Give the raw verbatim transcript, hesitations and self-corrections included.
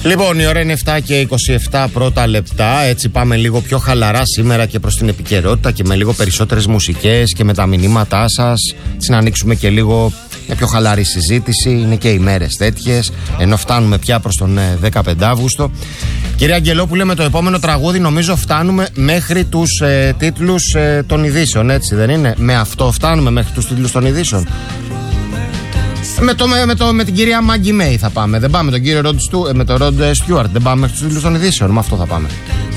Λοιπόν, η ώρα είναι επτά και είκοσι επτά πρώτα λεπτά. Έτσι πάμε λίγο πιο χαλαρά σήμερα και προς την επικαιρότητα και με λίγο περισσότερες μουσικές και με τα μηνύματά σας. Έτσι να ανοίξουμε και λίγο μια πιο χαλαρή συζήτηση. Είναι και οι μέρες τέτοιες, ενώ φτάνουμε πια προς τον δεκαπέντε Αύγουστο. Κυρία Αγγελόπουλε, με το επόμενο τραγούδι νομίζω φτάνουμε μέχρι τους ε, τίτλους ε, των ειδήσεων, έτσι δεν είναι? Με αυτό φτάνουμε μέχρι τους τίτλους των ειδήσεων. Με, το, με, το, με την κυρία Μάγκη Μέι θα πάμε. Δεν πάμε με τον κύριο Ροντ Στου, με τον Ροντ Στιούαρτ. Δεν πάμε μέχρι τους τίτλους των ειδήσεων. Με αυτό θα πάμε.